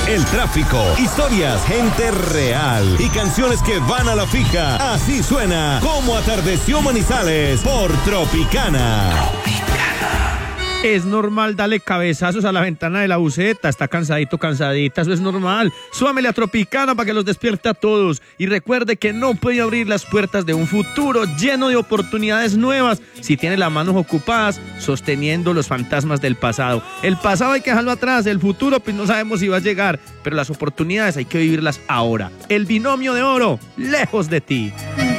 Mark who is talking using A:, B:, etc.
A: el tráfico, historias, gente real y canciones que van a la fija. Así suena Como Atardeció Manizales por Tropicana.
B: Es normal darle cabezazos a la ventana de la buseta. Está cansadito, cansadita, eso es normal. Súbamele a Tropicana para que los despierte a todos. Y recuerde que no puede abrir las puertas de un futuro lleno de oportunidades nuevas si tiene las manos ocupadas sosteniendo los fantasmas del pasado. El pasado hay que dejarlo atrás, el futuro pues no sabemos si va a llegar, pero las oportunidades hay que vivirlas ahora. El binomio de oro, lejos de ti.